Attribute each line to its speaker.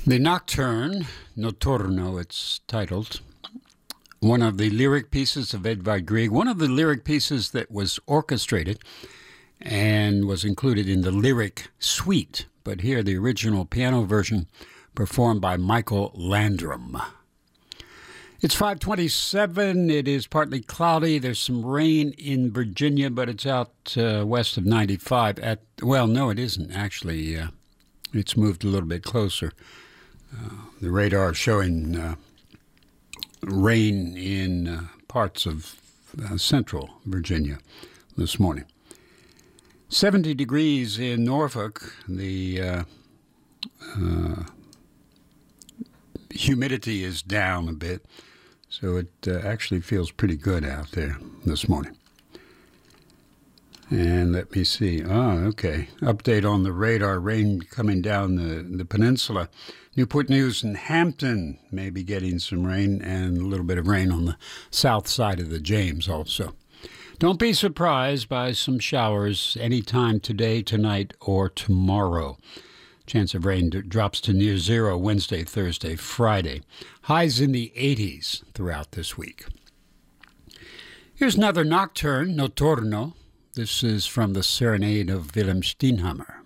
Speaker 1: The Nocturne, Notturno it's titled, one of the lyric pieces of Edvard Grieg, one of the lyric pieces that was orchestrated and was included in the lyric suite, but here the original piano version performed by Michael Landrum. It's 5:27. It is partly cloudy. There's some rain in Virginia, but it's out west of 95. No, it isn't actually. It's moved a little bit closer. The radar showing rain in parts of central Virginia this morning. 70 degrees in Norfolk. The humidity is down a bit, so it actually feels pretty good out there this morning. And let me see. Okay. Update on the radar. Rain coming down the peninsula. Newport News and Hampton may be getting some rain, and a little bit of rain on the south side of the James also. Don't be surprised by some showers anytime today, tonight, or tomorrow. Chance of rain drops to near zero Wednesday, Thursday, Friday. Highs in the 80s throughout this week. Here's another nocturne, Notturno. This is from the Serenade of Wilhelm Steinhammer.